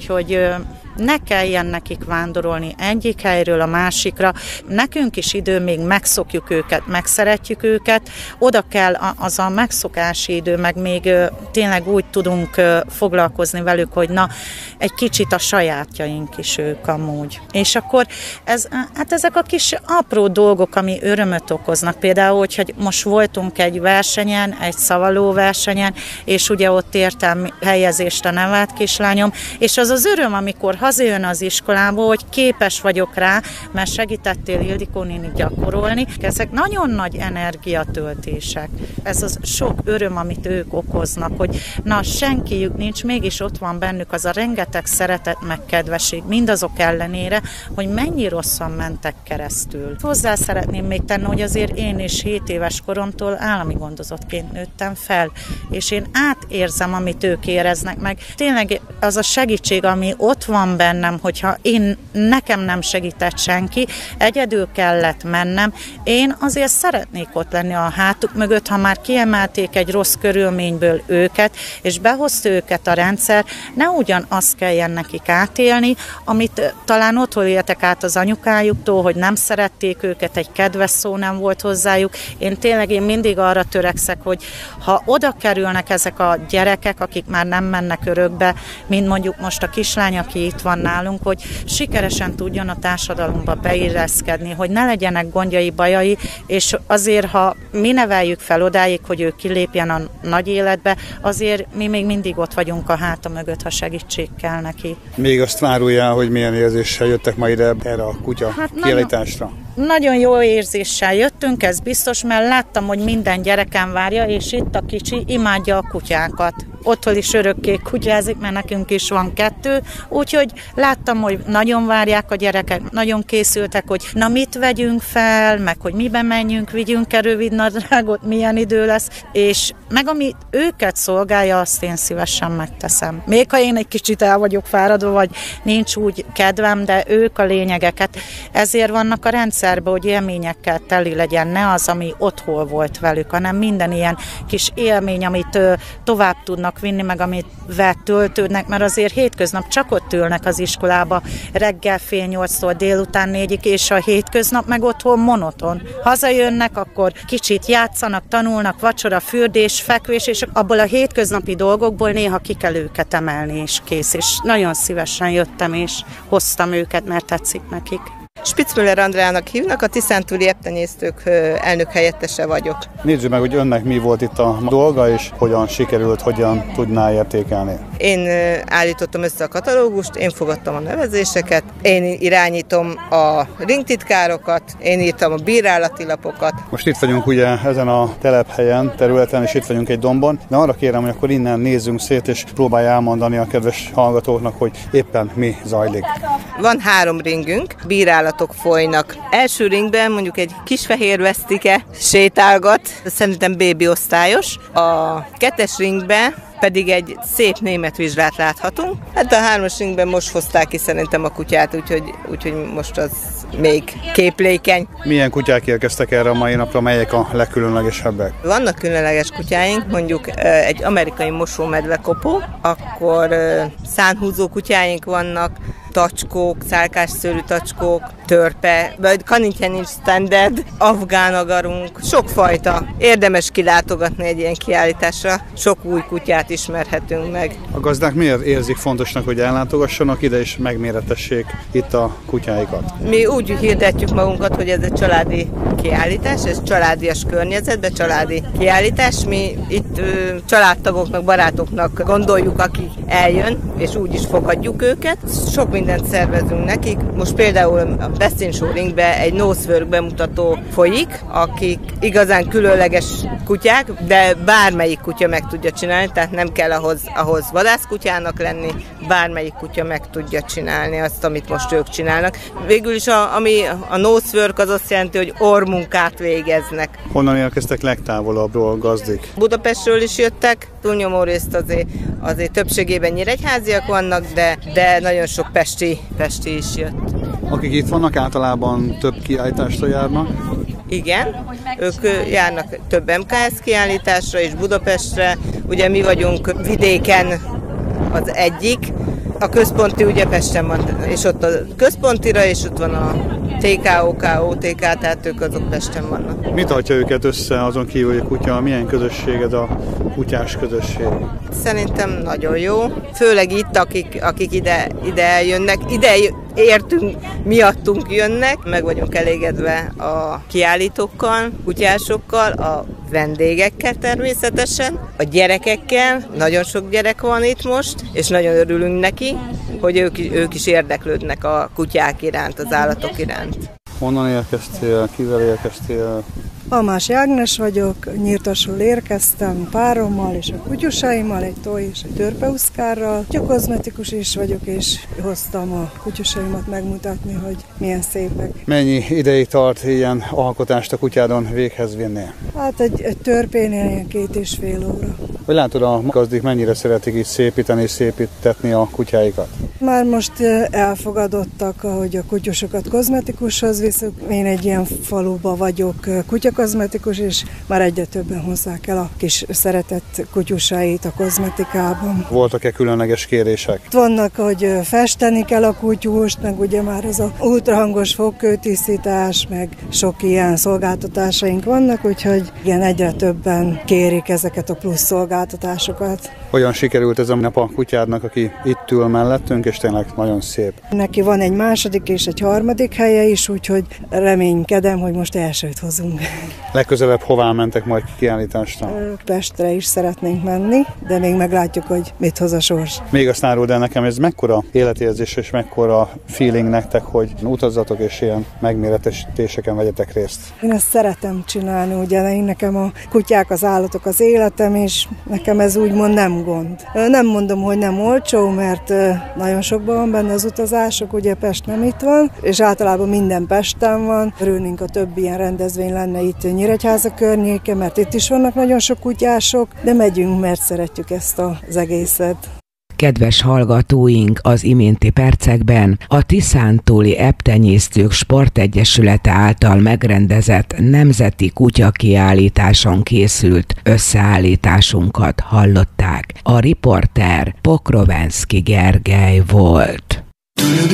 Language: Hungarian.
hogy ne kelljen nekik vándorolni egyik helyről a másikra, nekünk is idő, még megszokjuk őket, megszeretjük őket, oda kell az a megszokási idő, meg még tényleg úgy tudunk foglalkozni velük, hogy na, egy kicsit a sajátjaink is ők amúgy. És akkor ezek a kis apró dolgok, ami örömöt okoznak, például, hogyha most voltunk egy versenyen, egy szavaló versenyen, és ugye ott értem helyezést a nevelt kislányom, és az az öröm, amikor hazajön az iskolából, hogy képes vagyok rá, mert segítettél Ildikó néni gyakorolni. Ezek nagyon nagy energiatöltések. Ez az sok öröm, amit ők okoznak, hogy na, senkiük nincs, mégis ott van bennük az a rengeteg szeretet, meg kedvesség, mindazok ellenére, hogy mennyi rosszan mentek keresztül. Hozzá szeretném még tenni, hogy azért én is 7 éves koromtól állami gondozottként nőttem fel, és én átérzem, amit ők éreznek meg. Tényleg az a segítség, ami ott van bennem, hogyha nekem nem segített senki, egyedül kellett mennem, én azért szeretnék ott lenni a hátuk mögött, ha már kiemelték egy rossz körülményből őket, és behozta őket a rendszer, ne ugyanazt kelljen nekik átélni, amit talán otthon éltek át az anyukájuktól, hogy nem szerették őket, egy kedves szó nem volt hozzájuk. Én mindig arra törekszek, hogy ha oda kerülnek ezek a gyerekek, akik már nem mennek örökbe, mint mondjuk most a kislány, aki itt van nálunk, hogy sikeresen tudjon a társadalomba beilleszkedni, hogy ne legyenek gondjai, bajai, és azért, ha mi neveljük fel odáig, hogy ő kilépjen a nagy életbe, azért mi még mindig ott vagyunk a háta mögött, ha segítség kell neki. Még azt várulja, hogy milyen érzéssel jöttek ma ide erre a kutya kiállításra? Nagyon jó érzéssel jöttünk, ez biztos, mert láttam, hogy minden gyereken várja, és itt a kicsi imádja a kutyákat. Otthon is örökké kutyázik, mert nekünk is van 2, úgyhogy láttam, hogy nagyon várják a gyerekek, nagyon készültek, hogy na mit vegyünk fel, meg hogy miben menjünk, vigyünk-e rövidnadrágot, milyen idő lesz, és meg ami őket szolgálja, azt én szívesen megteszem. Még ha én egy kicsit el vagyok fáradva, vagy nincs úgy kedvem, de ők a lényegeket. Ezért vannak a rendszerben, hogy élményekkel teli legyen, ne az, ami otthon volt velük, hanem minden ilyen kis élmény, amit tovább tudnak vinni, meg amivel töltődnek, mert azért hétköznap csak ott ülnek az iskolába reggel fél 8-tól délután 4-ig, és a hétköznap meg otthon monoton. Hazajönnek, akkor kicsit játszanak, tanulnak, vacsora, fürdés, fekvés, és abból a hétköznapi dolgokból néha ki kell őket emelni, és kész. És nagyon szívesen jöttem, és hoztam őket, mert tetszik nekik. Spitzmüller Andrának hívnak, a Tiszántúli Eptenyésztők elnök helyettese vagyok. Nézzük meg, hogy önnek mi volt itt a dolga, és hogyan sikerült, hogyan tudná értékelni. Én állítottam össze a katalógust, én fogadtam a nevezéseket, én irányítom a ringtitkárokat, én írtam a bírálati lapokat. Most itt vagyunk ugye ezen a telephelyen, területen, és itt vagyunk egy dombon, de arra kérem, hogy akkor innen nézzünk szét, és próbálj elmondani a kedves hallgatóknak, hogy éppen mi zajlik. Van 3 ringünk, bírálatok folynak. Első ringben mondjuk egy kisfehér vesztike sétálgat, szerintem bébi osztályos. A 2. ringben pedig egy szép német vizsgát láthatunk. Hát a 3. ringben most hozták ki szerintem a kutyát, úgyhogy most az még képlékeny. Milyen kutyák érkeztek erre a mai napra, melyek a legkülönlegesebbek? Vannak különleges kutyáink, mondjuk egy amerikai mosómedvekopó, akkor szánhúzó kutyáink vannak, tacskók, szálkásszőrű tacskók, törpe, vagy kanintje nincs standard, afgán agarunk, sokfajta. Érdemes kilátogatni egy ilyen kiállításra, sok új kutyát ismerhetünk meg. A gazdák miért érzik fontosnak, hogy ellátogassanak ide és megméretessék itt a kutyáikat? Mi úgy hirdetjük magunkat, hogy ez egy családi kiállítás, ez családias környezetben, családi kiállítás. Mi itt családtagoknak, barátoknak gondoljuk, aki eljön, és úgy is fogadjuk őket. Sok mindent szervezünk nekik. Most például a Destin Show Ringben egy Nosework bemutató folyik, akik igazán különleges kutyák, de bármelyik kutya meg tudja csinálni, tehát nem kell ahhoz vadászkutyának lenni, bármelyik kutya meg tudja csinálni azt, amit most ők csinálnak. Végül is a Nosework az azt jelenti, hogy orrmunkát végeznek. Honnan érkeztek legtávolabbról gazdik? Budapestről is jöttek, túlnyomó részt azért többségében nyíregyháziak vannak, de nagyon sok pesti is jött. Akik itt vannak, általában több kiállításra járnak? Igen, ők járnak több MKS kiállításra és Budapestre. Ugye mi vagyunk vidéken az egyik, A központi ugye Pesten van, és ott a központira, és ott van a TK, OTK, tehát ők azok Pesten vannak. Mit tartja őket össze azon kívül, hogy a kutya, milyen közösség ez a kutyás közösség? Szerintem nagyon jó, főleg itt, akik ide eljönnek, ide értünk, miattunk jönnek, meg vagyunk elégedve a kiállítókkal, kutyásokkal, a vendégekkel természetesen, a gyerekekkel, nagyon sok gyerek van itt most, és nagyon örülünk neki, hogy ők is érdeklődnek a kutyák iránt, az állatok iránt. Honnan érkeztél, kivel érkeztél? Almási Ágnes vagyok, Nyírtasról érkeztem párommal és a kutyusaimmal, egy toj és egy törpeuszkárral. Kozmetikus is vagyok, és hoztam a kutyusaimat megmutatni, hogy milyen szépek. Mennyi ideig tart ilyen alkotást a kutyádon véghez vinni? Hát egy törpénél ilyen 2,5 óra. Hogy látod, a gazdik mennyire szeretik így szépíteni és szépítetni a kutyáikat? Már most elfogadottak, hogy a kutyusokat kozmetikushoz viszük. Én egy ilyen faluba vagyok kutyakozmetikus, és már egyre többen hozzák el a kis szeretett kutyusait a kozmetikában. Voltak-e különleges kérések? Vannak, hogy festeni kell a kutyust, meg ugye már ez a ultrahangos fogkőtisztítás, meg sok ilyen szolgáltatásaink vannak, úgyhogy igen, egyre többen kérik ezeket a plusz szolgáltatásokat. Hogyan sikerült ez a nap a kutyádnak, aki itt ül mellettünk, és tényleg nagyon szép? Neki van egy második és egy harmadik helye is, úgyhogy reménykedem, hogy most elsőt hozunk. Legközelebb hová mentek majd kiállításra? Pestre is szeretnénk menni, de még meglátjuk, hogy mit hoz a sors. Még azt áruld el nekem, ez mekkora életérzés és mekkora feeling nektek, hogy utazzatok és ilyen megméretesítéseken vegyetek részt? Én ezt szeretem csinálni, ugye nekem a kutyák, az állatok az életem, és nekem ez úgymond nem gond. Nem mondom, hogy nem olcsó, mert nagyon sokban van benne az utazások, ugye Pest nem itt van, és általában minden Pesten van. Örülnénk, a több ilyen rendezvény lenne itt Nyíregyháza környéke, mert itt is vannak nagyon sok kutyások, de megyünk, mert szeretjük ezt az egészet. Kedves hallgatóink, az iménti percekben a Tiszántúli Ebbtenyésztők Sportegyesülete által megrendezett nemzeti kutyakiállításon készült összeállításunkat hallották. A riporter Pokrovenszky Gergely volt.